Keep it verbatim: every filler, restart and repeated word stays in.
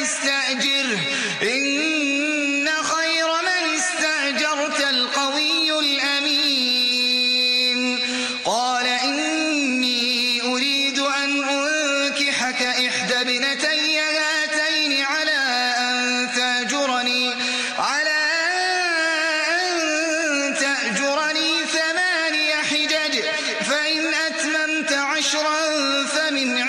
فاستأجره إن خير من استأجرت القوي الأمين قال إني أريد أن أنكحك إحدى ابنتي هاتين على أن تأجرني على أن تأجرني ثماني حجج فإن أتممت عشرا فمن